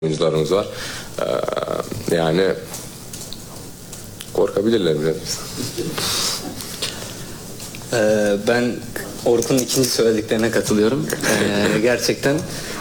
oyuncularımız var. Yani korkabilirler biraz. Ben Orkun'un ikinci söylediklerine katılıyorum. Gerçekten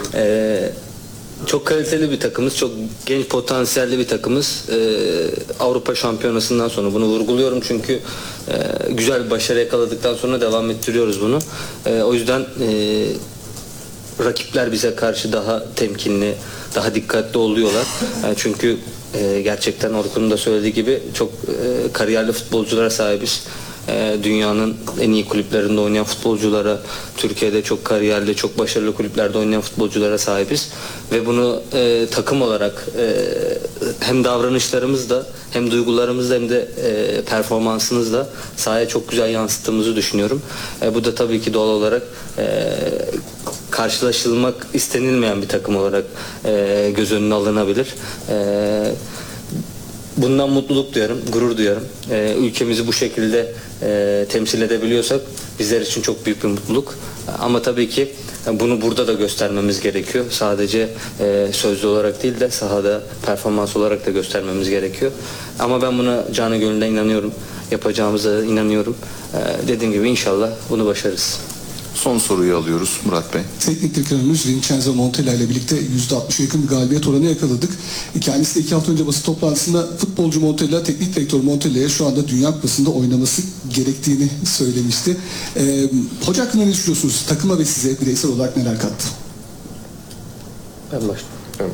çok kaliteli bir takımız, çok genç potansiyelli bir takımız. Avrupa Şampiyonası'ndan sonra bunu vurguluyorum çünkü güzel bir başarı yakaladıktan sonra devam ettiriyoruz bunu. O yüzden rakipler bize karşı daha temkinli, daha dikkatli oluyorlar. Çünkü gerçekten Orkun'un da söylediği gibi çok kariyerli futbolculara sahibiz. Dünyanın en iyi kulüplerinde oynayan futbolculara, Türkiye'de çok kariyerli, çok başarılı kulüplerde oynayan futbolculara sahibiz. Ve bunu takım olarak hem davranışlarımızla, hem duygularımızla, hem de performansımızla sahaya çok güzel yansıttığımızı düşünüyorum. Bu da tabii ki doğal olarak karşılaşılmak istenilmeyen bir takım olarak göz önüne alınabilir. Bundan mutluluk duyarım, gurur duyarım. Ülkemizi bu şekilde temsil edebiliyorsak bizler için çok büyük bir mutluluk. Ama tabii ki bunu burada da göstermemiz gerekiyor. Sadece sözlü olarak değil de sahada performans olarak da göstermemiz gerekiyor. Ama ben buna canı gönülden inanıyorum. Yapacağımıza inanıyorum. Dediğim gibi inşallah bunu başarırız. Son soruyu alıyoruz Murat Bey. Teknik direktörümüz Vincenzo Montella ile birlikte %60'a yakın bir galibiyet oranı yakaladık. Kendisi de 2 hafta önce basın toplantısında futbolcu Montella, teknik direktör Montella'ya şu anda Dünya Kupası'nda oynaması gerektiğini söylemişti. Hoca hakkında ne düşünüyorsunuz? Takıma ve size bireysel olarak neler kattı? Ben başlayayım.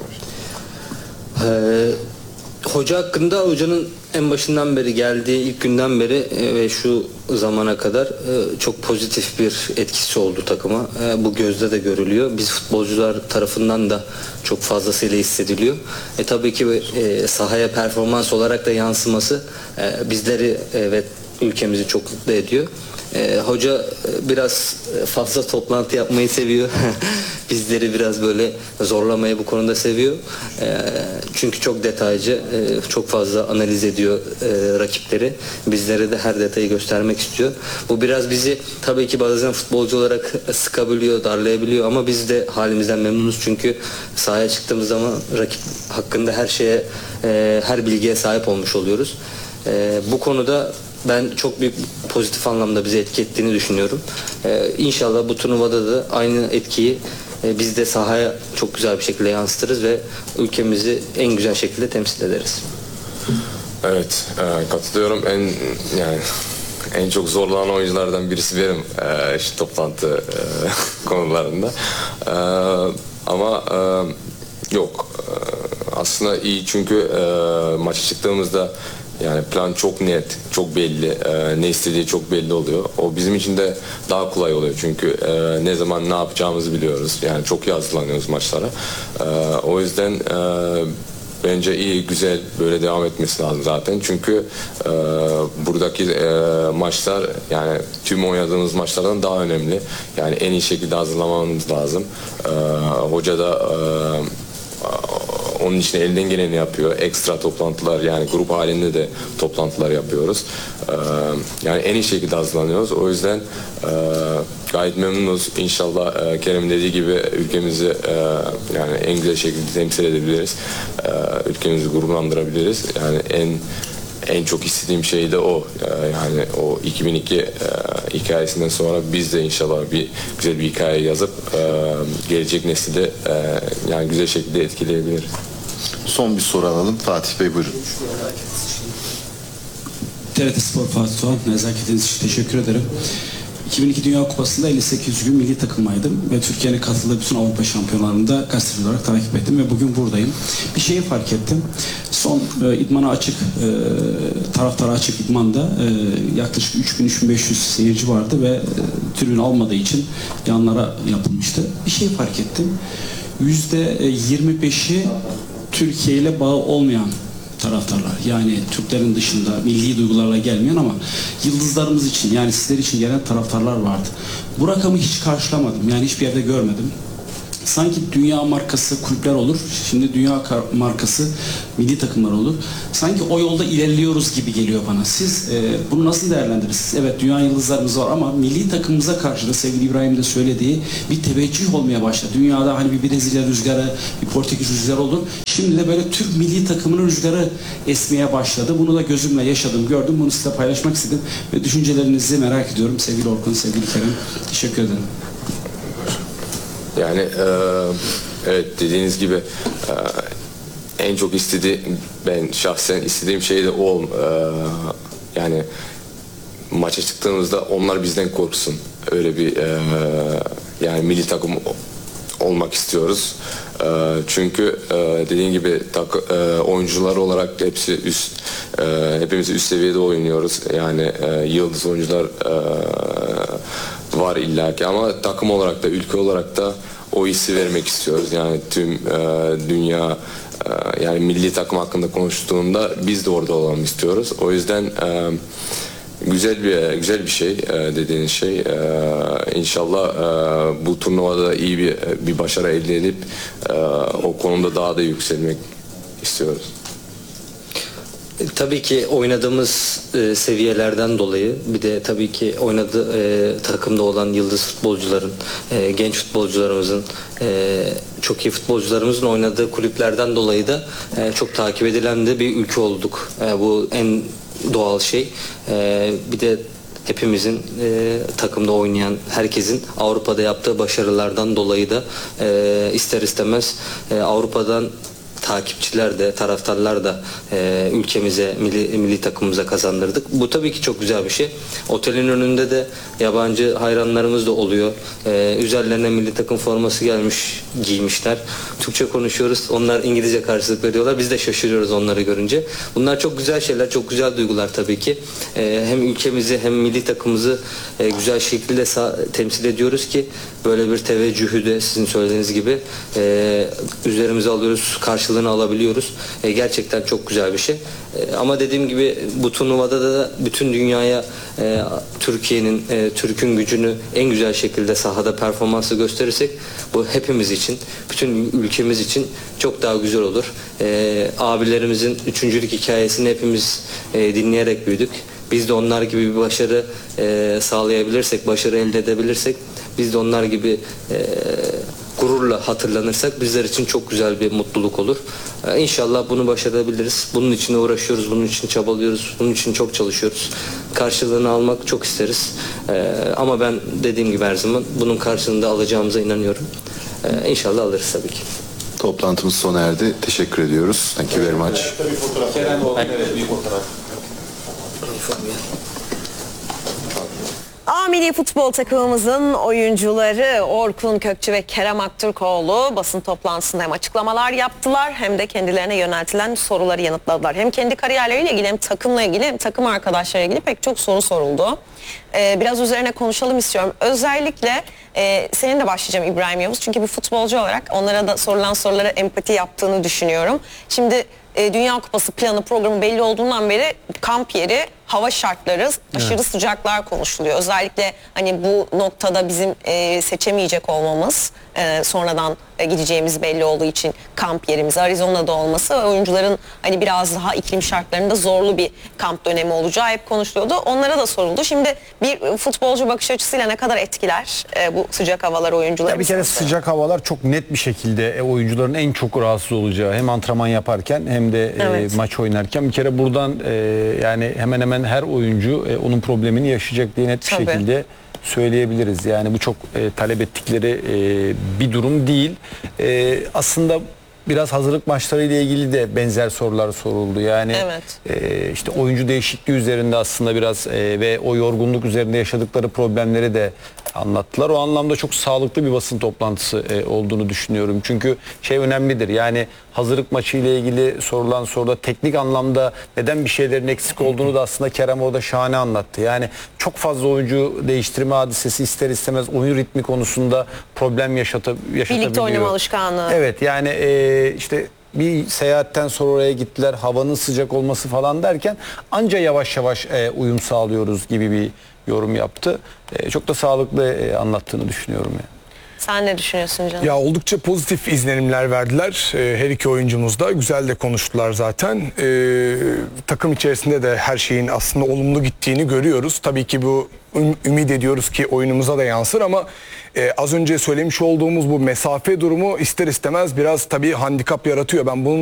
Hoca hakkında, hocanın en başından beri geldiği ilk günden beri ve şu zamana kadar çok pozitif bir etkisi oldu takıma. Bu gözde de görülüyor. Biz futbolcular tarafından da çok fazlasıyla hissediliyor. Tabii ki sahaya performans olarak da yansıması bizleri ve ülkemizi çok mutlu ediyor. Hoca biraz fazla toplantı yapmayı seviyor. Bizleri biraz böyle zorlamayı bu konuda seviyor. Çünkü çok detaycı, çok fazla analiz ediyor rakipleri. Bizlere de her detayı göstermek istiyor. Bu biraz bizi tabii ki bazen futbolcu olarak sıkabiliyor, darlayabiliyor ama biz de halimizden memnunuz çünkü sahaya çıktığımız zaman rakip hakkında her şeye, her bilgiye sahip olmuş oluyoruz. Bu konuda ben çok büyük pozitif anlamda bize etki ettiğini düşünüyorum. İnşallah bu turnuvada da aynı etkiyi biz de sahaya çok güzel bir şekilde yansıtırız ve ülkemizi en güzel şekilde temsil ederiz. Evet, katılıyorum. En çok zorlanan oyunculardan birisi benim şu toplantı konularında. Ama yok. Aslında iyi çünkü maça çıktığımızda yani plan çok net, çok belli, ne istediği çok belli oluyor. O bizim için de daha kolay oluyor çünkü ne zaman ne yapacağımızı biliyoruz. Yani çok iyi hazırlanıyoruz maçlara. O yüzden bence iyi, güzel böyle devam etmesi lazım zaten. Çünkü buradaki maçlar yani tüm oynadığımız maçlardan daha önemli. Yani en iyi şekilde hazırlamamız lazım. Hoca da onun için elinden geleni yapıyor. Ekstra toplantılar yani grup halinde de toplantılar yapıyoruz. Yani en iyi şekilde hazırlanıyoruz. O yüzden gayet memnunuz. İnşallah Kerem dediği gibi ülkemizi yani en güzel şekilde temsil edebiliriz. Ülkemizi gururlandırabiliriz. Yani en çok istediğim şey de o. Yani o 2002 hikayesinden sonra biz de inşallah güzel bir hikaye yazıp gelecek nesli de yani güzel şekilde etkileyebiliriz. Son bir soru alalım. Fatih Bey buyurun. TRT Spor Fatih Doğan, nezaketiniz için teşekkür ederim. 2002 Dünya Kupası'nda 58 gün milli takımdaydım ve Türkiye'nin katıldığı bütün Avrupa şampiyonlarında gazeteci olarak takip ettim ve bugün buradayım. Bir şeyi fark ettim. Son idmana açık, taraftara açık idmanda yaklaşık 3000-3500 seyirci vardı ve tribün almadığı için yanlara yapılmıştı. Bir şey fark ettim. %25'i Türkiye ile bağı olmayan taraftarlar. Yani Türklerin dışında milli duygularla gelmeyen ama yıldızlarımız için yani sizler için gelen taraftarlar vardı. Bu rakamı hiç karşılamadım. Yani hiçbir yerde görmedim. sanki dünya markası kulüpler olur. Şimdi dünya markası milli takımlar olur. Sanki o yolda ilerliyoruz gibi geliyor bana. Siz bunu nasıl değerlendirirsiniz? Evet, dünya yıldızlarımız var ama milli takımımıza karşı da sevgili İbrahim de söylediği bir teveccüh olmaya başladı. Dünyada hani bir Brezilya rüzgarı, bir Portekiz rüzgarı olur. Şimdi de böyle Türk milli takımının rüzgarı esmeye başladı. Bunu da gözümle yaşadım, gördüm. Bunu size paylaşmak istedim ve düşüncelerinizi merak ediyorum. Sevgili Orkun, sevgili Kerem. Teşekkür ederim. Yani evet, dediğiniz gibi en çok ben şahsen istediğim şey de o. Yani maça çıktığımızda onlar bizden korksun. Öyle bir yani milli takım olmak istiyoruz. Çünkü dediğim gibi oyuncular olarak hepimiz üst seviyede oynuyoruz. Yani yıldız oyuncular var illaki ama takım olarak da ülke olarak da o hissi vermek istiyoruz. Yani tüm dünya yani milli takım hakkında konuştuğunda biz de orada olalım istiyoruz. O yüzden güzel bir şey dediğiniz şey. İnşallah bu turnuvada iyi bir başarı elde edip o konuda daha da yükselmek istiyoruz. Tabii ki oynadığımız seviyelerden dolayı bir de tabii ki takımda olan yıldız futbolcuların, genç futbolcularımızın, çok iyi futbolcularımızın oynadığı kulüplerden dolayı da çok takip edilen de bir ülke olduk. Bu en doğal şey. Bir de hepimizin takımda oynayan herkesin Avrupa'da yaptığı başarılardan dolayı da ister istemez Avrupa'dan takipçiler de, taraftarlar da ülkemize, milli takımımıza kazandırdık. Bu tabii ki çok güzel bir şey. Otelin önünde de yabancı hayranlarımız da oluyor. Üzerlerine milli takım forması giymişler. Türkçe konuşuyoruz. Onlar İngilizce karşılık veriyorlar. Biz de şaşırıyoruz onları görünce. Bunlar çok güzel şeyler, çok güzel duygular tabii ki. Hem ülkemizi hem milli takımımızı güzel şekilde temsil ediyoruz ki böyle bir teveccühü de sizin söylediğiniz gibi üzerimize alıyoruz, karşılığını alabiliyoruz. Gerçekten çok güzel bir şey. Ama dediğim gibi bu turnuvada da bütün dünyaya Türkiye'nin, Türk'ün gücünü en güzel şekilde sahada performansı gösterirsek bu hepimiz için, bütün ülkemiz için çok daha güzel olur. Abilerimizin üçüncülük hikayesini hepimiz dinleyerek büyüdük. Biz de onlar gibi bir başarı sağlayabilirsek, başarı elde edebilirsek, biz de onlar gibi gururla hatırlanırsak bizler için çok güzel bir mutluluk olur. İnşallah bunu başarabiliriz. Bunun için uğraşıyoruz, bunun için çabalıyoruz, bunun için çok çalışıyoruz. Karşılığını almak çok isteriz. Ama ben dediğim gibi her zaman bunun karşılığında alacağımıza inanıyorum. İnşallah alırız tabii ki. Toplantımız sona erdi. Teşekkür ediyoruz. Thank you very much. A milli futbol takımımızın oyuncuları Orkun Kökçü ve Kerem Aktürkoğlu basın toplantısında hem açıklamalar yaptılar hem de kendilerine yöneltilen soruları yanıtladılar. Hem kendi kariyerleriyle ilgili hem takımla ilgili hem takım arkadaşlarıyla ilgili pek çok soru soruldu. Biraz üzerine konuşalım istiyorum. Özellikle senin de başlayacağım İbrahim Yavuz. Çünkü bir futbolcu olarak onlara da sorulan sorulara empati yaptığını düşünüyorum. Şimdi Dünya Kupası planı programı belli olduğundan beri kamp yeri, hava şartları, aşırı sıcaklar konuşuluyor. Özellikle hani bu noktada bizim seçemeyecek olmamız, sonradan gideceğimiz belli olduğu için kamp yerimiz Arizona'da olması ve oyuncuların hani biraz daha iklim şartlarında zorlu bir kamp dönemi olacağı hep konuşuluyordu. Onlara da soruldu. Şimdi bir futbolcu bakış açısıyla ne kadar etkiler bu sıcak havalar oyuncuları? Bir kere sıcak havalar çok net bir şekilde oyuncuların en çok rahatsız olacağı, hem antrenman yaparken hem de maç oynarken. Bir kere buradan yani hemen hemen her oyuncu onun problemini yaşayacak diye net bir şekilde söyleyebiliriz. Yani bu çok talep ettikleri bir durum değil. Aslında biraz hazırlık maçları ile ilgili de benzer sorular soruldu. Yani işte oyuncu değişikliği üzerinde aslında biraz ve o yorgunluk üzerinde yaşadıkları problemleri de anlattılar. O anlamda çok sağlıklı bir basın toplantısı olduğunu düşünüyorum. Çünkü şey önemlidir. Yani hazırlık maçı ile ilgili sorulan soruda teknik anlamda neden bir şeylerin eksik olduğunu da aslında Kerem orada şahane anlattı. Yani çok fazla oyuncu değiştirme hadisesi ister istemez oyun ritmi konusunda problem yaşatabiliyor. Birlikte oynama alışkanlığı. Evet, yani işte bir seyahatten sonra oraya gittiler, havanın sıcak olması falan derken anca yavaş yavaş uyum sağlıyoruz gibi bir yorum yaptı. Çok da sağlıklı anlattığını düşünüyorum yani. Sen ne düşünüyorsun canım? Ya oldukça pozitif izlenimler verdiler. Her iki oyuncumuz da güzel de konuştular zaten. Takım içerisinde de her şeyin aslında olumlu gittiğini görüyoruz. Tabii ki bu ümit ediyoruz ki oyunumuza da yansır ama az önce söylemiş olduğumuz bu mesafe durumu ister istemez biraz tabii handikap yaratıyor. Ben bunun